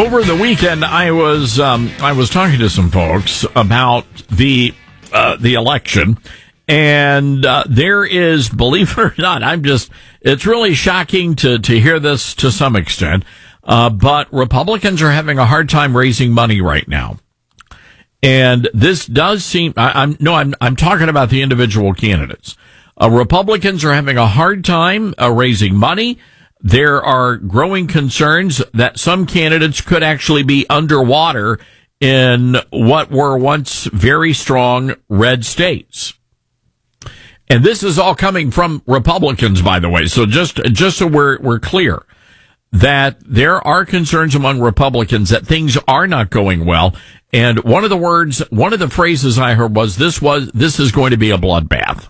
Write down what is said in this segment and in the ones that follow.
Over the weekend, I was talking to some folks about the election, and there is, believe it or not, it's really shocking to hear this to some extent, but Republicans are having a hard time raising money right now. And this does seem, I'm talking about the individual candidates. Republicans are having a hard time raising money. There are growing concerns that some candidates could actually be underwater in what were once very strong red states. And this is all coming from Republicans, by the way. So just so we're clear that there are concerns among Republicans that things are not going well. And one of the phrases I heard was this is going to be a bloodbath.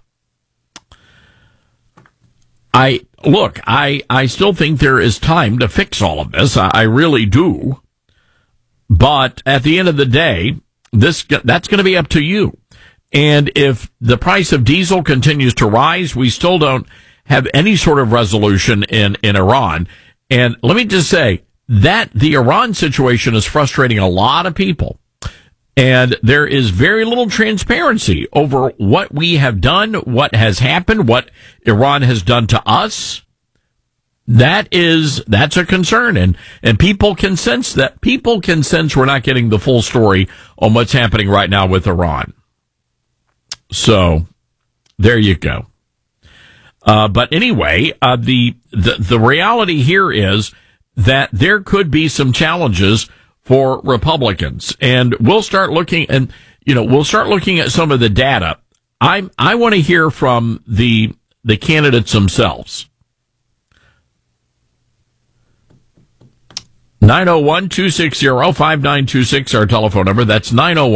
I still think there is time to fix all of this. I really do. But at the end of the day, that's going to be up to you. And if the price of diesel continues to rise, we still don't have any sort of resolution in Iran. And let me just say that the Iran situation is frustrating a lot of people. And there is very little transparency over what we have done, what has happened, what Iran has done to us. That's a concern. And people can sense we're not getting the full story on what's happening right now with Iran. So there you go. But anyway, the reality here is that there could be some challenges for Republicans, and we'll start looking at some of the data. I want to hear from the candidates themselves. 901-260-5926, our telephone number. That's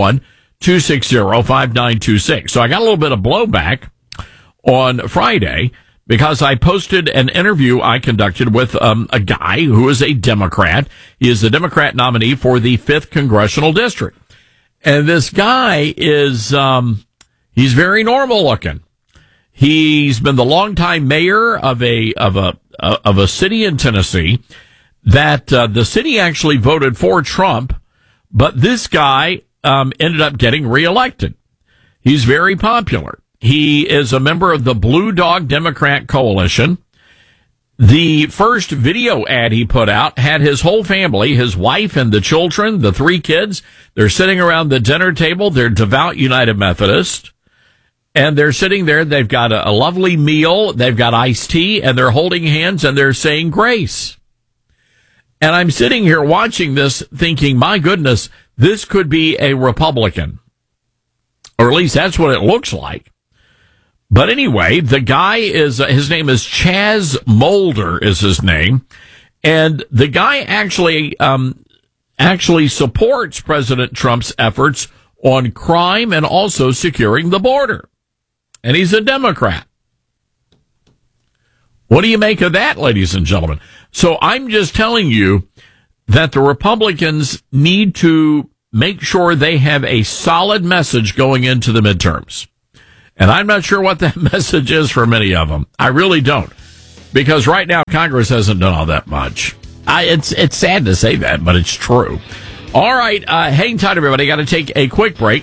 901-260-5926. So I got a little bit of blowback on Friday because I posted an interview I conducted with a guy who is a Democrat. He is the Democrat nominee for the 5th Congressional District. And this guy is, he's very normal looking. He's been the longtime mayor of a city in Tennessee that the city actually voted for Trump, but this guy ended up getting reelected. He's very popular. He is a member of the Blue Dog Democrat Coalition. The first video ad he put out had his whole family, his wife and the children, the 3 kids. They're sitting around the dinner table. They're devout United Methodist. And they're sitting there. They've got a lovely meal. They've got iced tea, and they're holding hands, and they're saying grace. And I'm sitting here watching this thinking, my goodness, this could be a Republican. Or at least that's what it looks like. But anyway, the guy his name is Chaz Mulder is his name. And the guy actually supports President Trump's efforts on crime and also securing the border. And he's a Democrat. What do you make of that, ladies and gentlemen? So I'm just telling you that the Republicans need to make sure they have a solid message going into the midterms. And I'm not sure what that message is for many of them. I really don't. Because right now, Congress hasn't done all that much. It's sad to say that, but it's true. All right, hang tight, everybody. Got to take a quick break.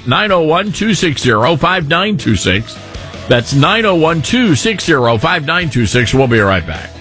901-260-5926. That's 901-260-5926. We'll be right back.